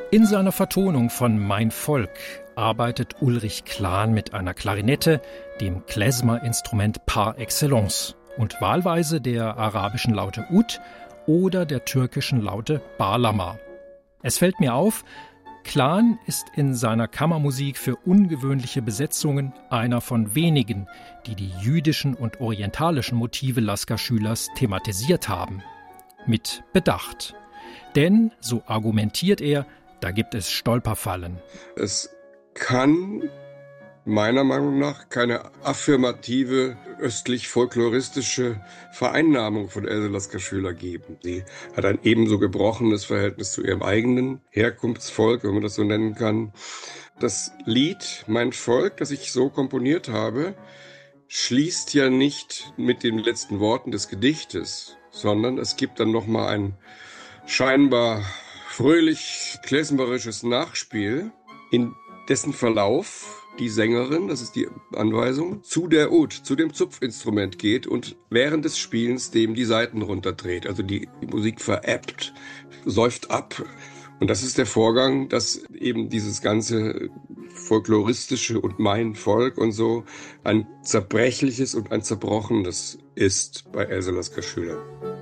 In seiner Vertonung von Mein Volk arbeitet Ulrich Klahn mit einer Klarinette, dem Klezmer-Instrument par excellence, und wahlweise der arabischen Laute Ud oder der türkischen Laute Bağlama. Es fällt mir auf, Klahn ist in seiner Kammermusik für ungewöhnliche Besetzungen einer von wenigen, die die jüdischen und orientalischen Motive Lasker Schülers thematisiert haben. Mit Bedacht. Denn, so argumentiert er, da gibt es Stolperfallen. Es kann meiner Meinung nach keine affirmative östlich-folkloristische Vereinnahmung von Else Lasker Schüler geben. Sie hat ein ebenso gebrochenes Verhältnis zu ihrem eigenen Herkunftsvolk, wenn man das so nennen kann. Das Lied Mein Volk, das ich so komponiert habe, schließt ja nicht mit den letzten Worten des Gedichtes, sondern es gibt dann nochmal ein scheinbar fröhlich klezmerisches Nachspiel, in dessen Verlauf die Sängerin, das ist die Anweisung, zu der Ud, zu dem Zupfinstrument geht und während des Spielens dem die Saiten runterdreht. Also die Musik verebbt, säuft ab. Und das ist der Vorgang, dass eben dieses ganze folkloristische und mein Volk und so ein zerbrechliches und ein zerbrochenes ist bei Else Lasker Schüler.